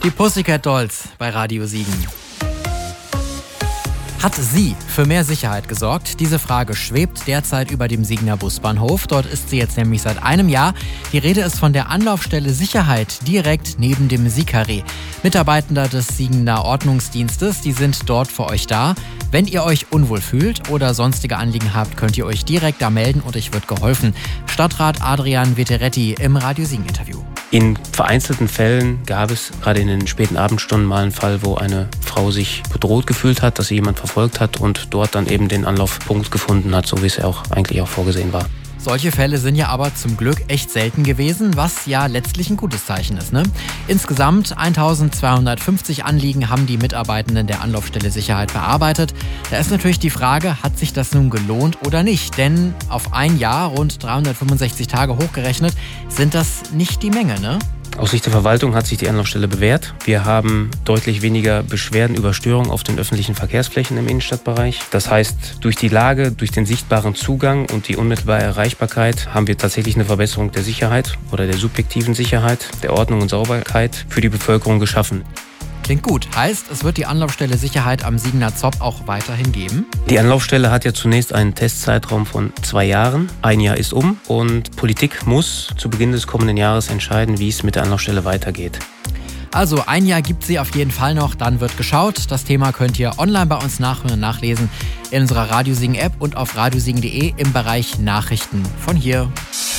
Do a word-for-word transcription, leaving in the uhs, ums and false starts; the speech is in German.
Die Pussycat Dolls bei Radio Siegen. Hat sie für mehr Sicherheit gesorgt? Diese Frage schwebt derzeit über dem Siegener Busbahnhof. Dort ist sie jetzt nämlich seit einem Jahr. Die Rede ist von der Anlaufstelle Sicherheit direkt neben dem Siegkarree. Mitarbeitende des Siegener Ordnungsdienstes, die sind dort für euch da. Wenn ihr euch unwohl fühlt oder sonstige Anliegen habt, könnt ihr euch direkt da melden und euch wird geholfen. Stadtrat Adrian Veteretti im Radio Siegen-Interview. In vereinzelten Fällen gab es gerade in den späten Abendstunden mal einen Fall, wo eine Frau sich bedroht gefühlt hat, dass sie jemand verfolgt hat und dort dann eben den Anlaufpunkt gefunden hat, so wie es ja auch eigentlich auch vorgesehen war. Solche Fälle sind ja aber zum Glück echt selten gewesen, was ja letztlich ein gutes Zeichen ist, ne? Insgesamt eintausendzweihundertfünfzig Anliegen haben die Mitarbeitenden der Anlaufstelle Sicherheit bearbeitet. Da ist natürlich die Frage, hat sich das nun gelohnt oder nicht? Denn auf ein Jahr, rund dreihundertfünfundsechzig Tage hochgerechnet, sind das nicht die Menge, ne? Aus Sicht der Verwaltung hat sich die Anlaufstelle bewährt. Wir haben deutlich weniger Beschwerden über Störungen auf den öffentlichen Verkehrsflächen im Innenstadtbereich. Das heißt, durch die Lage, durch den sichtbaren Zugang und die unmittelbare Erreichbarkeit haben wir tatsächlich eine Verbesserung der Sicherheit oder der subjektiven Sicherheit, der Ordnung und Sauberkeit für die Bevölkerung geschaffen. Klingt gut. Heißt, es wird die Anlaufstelle Sicherheit am Siegener Zopp auch weiterhin geben? Die Anlaufstelle hat ja zunächst einen Testzeitraum von zwei Jahren. Ein Jahr ist um und Politik muss zu Beginn des kommenden Jahres entscheiden, wie es mit der Anlaufstelle weitergeht. Also ein Jahr gibt sie auf jeden Fall noch, dann wird geschaut. Das Thema könnt ihr online bei uns nachhören und nachlesen in unserer Radio Siegen App und auf radiosiegen punkt de im Bereich Nachrichten von hier.